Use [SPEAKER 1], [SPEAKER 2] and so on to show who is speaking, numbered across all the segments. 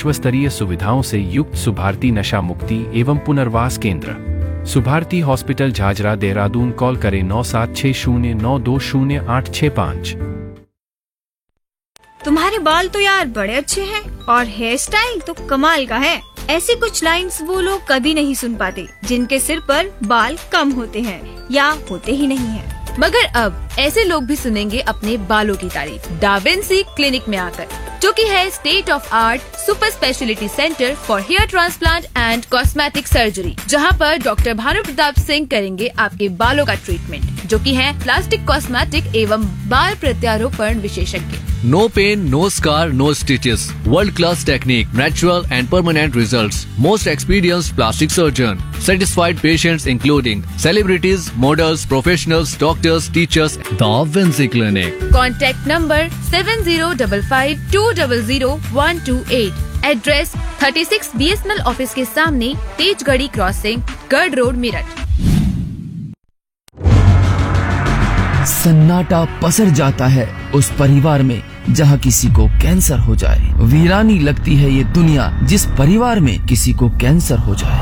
[SPEAKER 1] विश्व स्तरीय सुविधाओं से युक्त सुभारती नशा मुक्ति एवं पुनर्वास केंद्र, सुभारती हॉस्पिटल झाझरा देहरादून। कॉल करें 9760920865।
[SPEAKER 2] तुम्हारे बाल तो यार बड़े अच्छे हैं और हेयर स्टाइल तो कमाल का है। ऐसी कुछ लाइंस वो लोग कभी नहीं सुन पाते जिनके सिर पर बाल कम होते हैं या होते ही नहीं हैं।
[SPEAKER 3] मगर अब ऐसे लोग भी सुनेंगे अपने बालों की तारीफ डाविंसी क्लिनिक में आकर, जो कि है state of art super speciality centre for hair transplant and cosmetic surgery, जहां पर डॉक्टर भानु प्रताप सिंह करेंगे आपके बालों का ट्रीटमेंट, जो कि है प्लास्टिक कॉस्मेटिक एवं बाल प्रत्यारोपण विशेषज्ञ।
[SPEAKER 4] No pain, no scar, no stitches. World-class technique, natural and permanent results. Most experienced plastic surgeon. Satisfied patients including celebrities, models, professionals, doctors, teachers. The Vinci Clinic.
[SPEAKER 3] Contact number 7055200128. Address 36 BSNL office के सामने, Tejgarhi crossing, गढ़ road, Meerut.
[SPEAKER 5] सन्नाटा पसर जाता है उस परिवार में जहाँ किसी को कैंसर हो जाए। वीरानी लगती है ये दुनिया जिस परिवार में किसी को कैंसर हो जाए।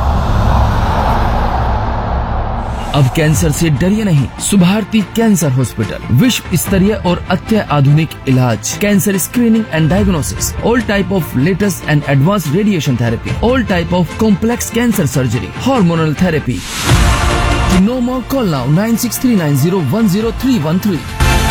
[SPEAKER 5] अब कैंसर से डरिए नहीं। सुभारती कैंसर हॉस्पिटल, विश्व स्तरीय और अत्याधुनिक इलाज, cancer screening and diagnosis, all type of latest and advance radiation therapy, all type of complex cancer surgery, hormonal therapy. No more, call now 9639010313.